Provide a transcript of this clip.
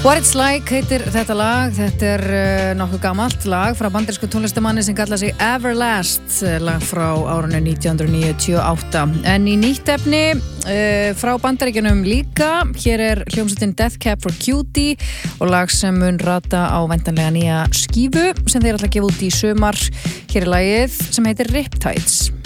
What It's Like heitir þetta lag. Þetta nokkuð gamalt lag frá bandarísku tónlistamanni sem kallar sig Everlast, lag frá árinu 1998. En í nýtt efni frá Bandaríkjunum líka. Hér hljómsveitin Death Cab for Cutie og lag sem mun rata á væntanlega nýja skífu sem þeir ætla að gefa út í sumar. Hér lagið sem heitir Riptides.